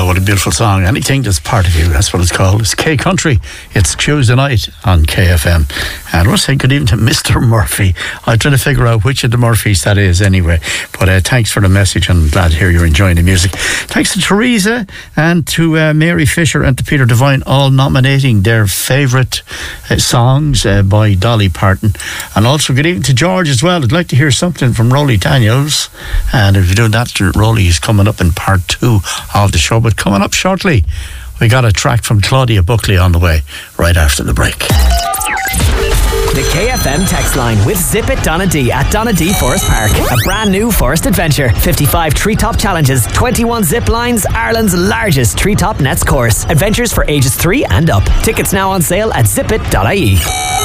what a beautiful song. Anything that's part of you, that's what it's called. It's K Country. It's Tuesday night on KFM. And I want to say good evening to Mr. Murphy. I'm trying to figure out which of the Murphys that is anyway. But thanks for the message, and glad to hear you're enjoying the music. Thanks to Teresa and to Mary Fisher and to Peter Devine, all nominating their favourite songs by Dolly Parton. And also good evening to George as well. I'd like to hear something from Rolly Daniels. And if you're doing that, Rolly is coming up in part 2 of the show. But coming up shortly, we got a track from Claudia Buckley on the way right after the break. The KFM text line with Zip It Donadee at Donadee Forest Park. A brand new forest adventure. 55 treetop challenges, 21 zip lines, Ireland's largest treetop nets course. Adventures for ages 3 and up. Tickets now on sale at zipit.ie.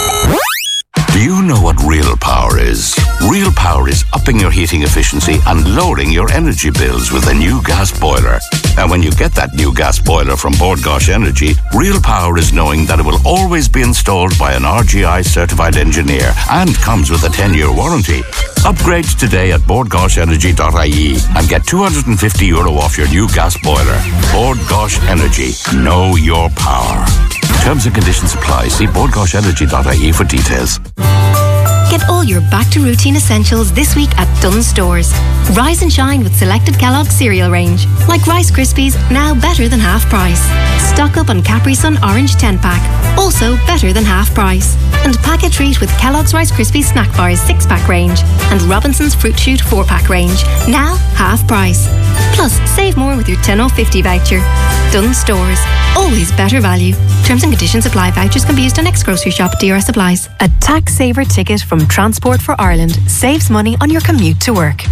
Do you know what real power is? Real power is upping your heating efficiency and lowering your energy bills with a new gas boiler. And when you get that new gas boiler from Bord Gáis Energy, real power is knowing that it will always be installed by an RGI certified engineer and comes with a 10-year warranty. Upgrade today at bordgaisenergy.ie and get €250 off your new gas boiler. Bord Gáis Energy. Know your power. Terms and conditions apply. See bordgaisenergy.ie for details. Get all your back-to-routine essentials this week at Dunnes Stores. Rise and shine with selected Kellogg's cereal range. Like Rice Krispies, now better than half price. Stock up on Capri Sun Orange 10-pack, also better than half price. And pack a treat with Kellogg's Rice Krispies Snack Bars 6-pack range and Robinson's Fruit Shoot 4-pack range, now half price. Plus, save more with your 10 off 50 voucher. Dunnes Stores. Always better value. Terms and conditions apply. Vouchers can be used on next grocery shop. DRS applies. A tax saver ticket from Transport for Ireland saves money on your commute to work.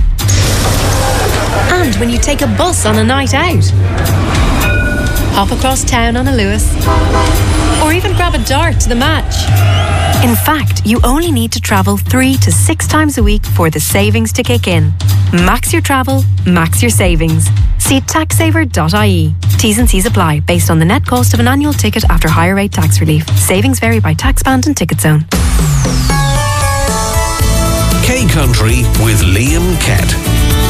And when you take a bus on a night out. Hop across town on a Lewis. Or even grab a dart to the match. In fact, you only need to travel 3 to 6 times a week for the savings to kick in. Max your travel, max your savings. See taxsaver.ie. T's and C's apply based on the net cost of an annual ticket after higher rate tax relief. Savings vary by tax band and ticket zone. K Country with Liam Kett.